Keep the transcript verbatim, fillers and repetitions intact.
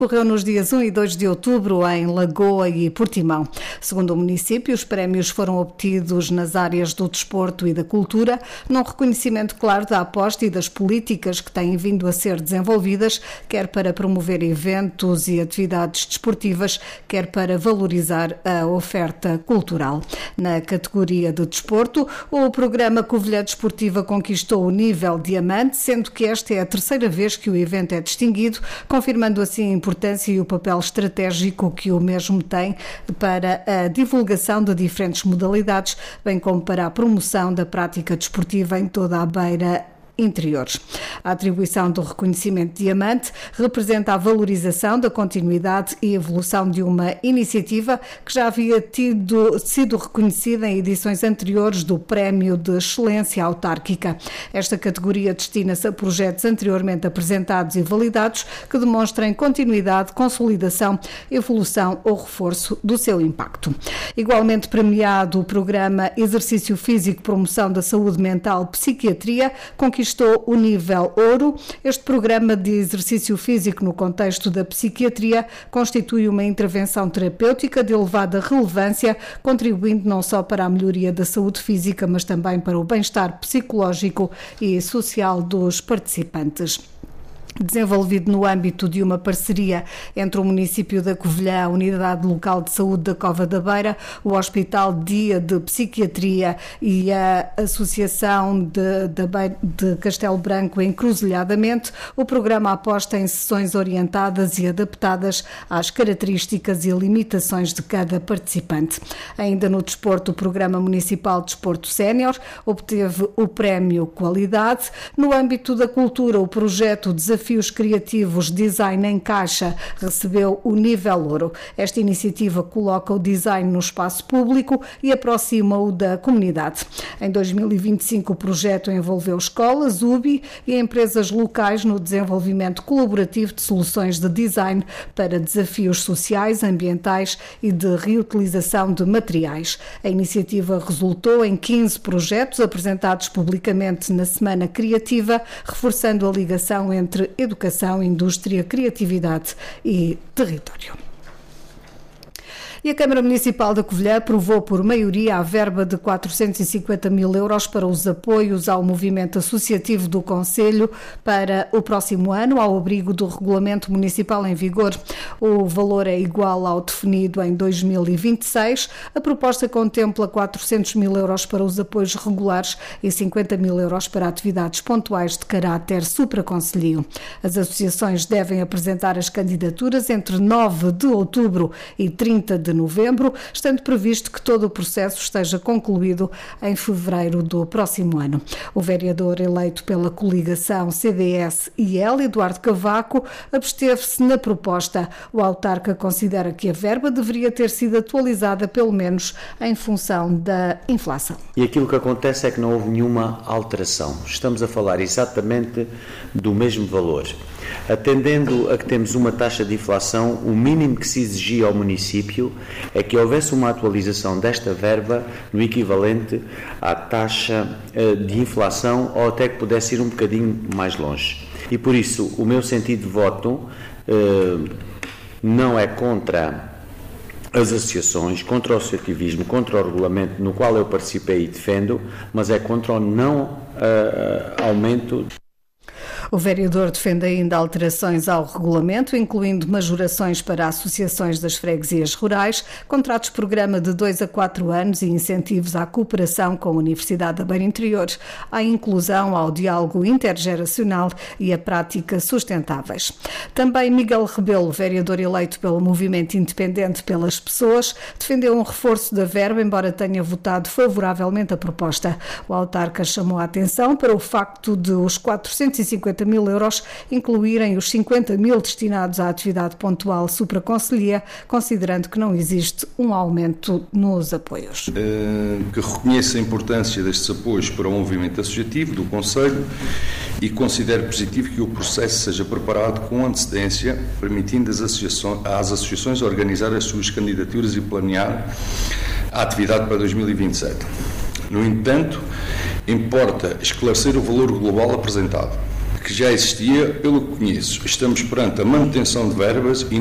Ocorreu nos dias um e dois de outubro em Lagoa e Portimão. Segundo o município, os prémios foram obtidos nas áreas do desporto e da cultura, num reconhecimento claro da aposta e das políticas que têm vindo a ser desenvolvidas, quer para promover eventos e atividades desportivas, quer para valorizar a oferta cultural. Na categoria de desporto, o programa Covilhã Desportiva conquistou o nível diamante, sendo que esta é a terceira vez que o evento é distinguido, confirmando assim a importância e o papel estratégico que o mesmo tem para a divulgação de diferentes modalidades, bem como para a promoção da prática desportiva em toda a beira interiores. A atribuição do reconhecimento Diamante representa a valorização da continuidade e evolução de uma iniciativa que já havia tido, sido reconhecida em edições anteriores do Prémio de Excelência Autárquica. Esta categoria destina-se a projetos anteriormente apresentados e validados que demonstrem continuidade, consolidação, evolução ou reforço do seu impacto. Igualmente premiado o programa Exercício Físico, Promoção da Saúde Mental, Psiquiatria, conquistou o nível ouro. Este programa de exercício físico no contexto da psiquiatria constitui uma intervenção terapêutica de elevada relevância, contribuindo não só para a melhoria da saúde física, mas também para o bem-estar psicológico e social dos participantes. Desenvolvido no âmbito de uma parceria entre o município da Covilhã, a Unidade Local de Saúde da Cova da Beira, o Hospital Dia de Psiquiatria e a Associação de, de, de Castelo Branco encruzilhadamente, o programa aposta em sessões orientadas e adaptadas às características e limitações de cada participante. Ainda no desporto, o Programa Municipal de Desporto Sénior obteve o Prémio Qualidade. No âmbito da cultura, o projeto Desafio Desafios Criativos Design em Caixa recebeu o nível ouro. Esta iniciativa coloca o design no espaço público e aproxima-o da comunidade. Em dois mil e vinte e cinco, o projeto envolveu escolas, U B I e empresas locais no desenvolvimento colaborativo de soluções de design para desafios sociais, ambientais e de reutilização de materiais. A iniciativa resultou em quinze projetos apresentados publicamente na Semana Criativa, reforçando a ligação entre educação, indústria, criatividade e território. E a Câmara Municipal da Covilhã aprovou por maioria a verba de quatrocentos e cinquenta mil euros para os apoios ao movimento associativo do Concelho para o próximo ano, ao abrigo do Regulamento Municipal em vigor. O valor é igual ao definido em dois mil e vinte e seis. A proposta contempla quatrocentos mil euros para os apoios regulares e cinquenta mil euros para atividades pontuais de caráter supraconcelhio. As associações devem apresentar as candidaturas entre nove de outubro e trinta de novembro, estando previsto que todo o processo esteja concluído em fevereiro do próximo ano. O vereador eleito pela coligação C D S I L, Eduardo Cavaco, absteve-se na proposta. O autarca considera que a verba deveria ter sido atualizada pelo menos em função da inflação. E aquilo que acontece é que não houve nenhuma alteração. Estamos a falar exatamente do mesmo valor. Atendendo a que temos uma taxa de inflação, o mínimo que se exigia ao município é que houvesse uma atualização desta verba no equivalente à taxa de inflação ou até que pudesse ir um bocadinho mais longe. E por isso o meu sentido de voto eh, não é contra as associações, contra o associativismo, contra o regulamento no qual eu participei e defendo, mas é contra o não eh, aumento. O vereador defende ainda alterações ao regulamento, incluindo majorações para associações das freguesias rurais, contratos-programa de dois a quatro anos e incentivos à cooperação com a Universidade da Beira Interior, à inclusão, ao diálogo intergeracional e a práticas sustentáveis. Também Miguel Rebelo, vereador eleito pelo Movimento Independente pelas Pessoas, defendeu um reforço da verba, embora tenha votado favoravelmente a proposta. O autarca chamou a atenção para o facto de os quatrocentos e cinquenta mil euros incluírem os cinquenta mil destinados à atividade pontual supraconcelhia, considerando que não existe um aumento nos apoios. Que reconheça a importância destes apoios para o movimento associativo do Conselho e considere positivo que o processo seja preparado com antecedência, permitindo às associações, às associações organizar as suas candidaturas e planear a atividade para dois mil e vinte e sete. No entanto, importa esclarecer o valor global apresentado, que já existia, pelo que conheço. Estamos perante a manutenção de verbas e